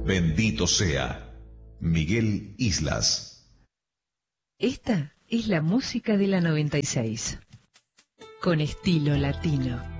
Bendito sea. Miguel Islas. Esta es la música de la 96. Con estilo latino.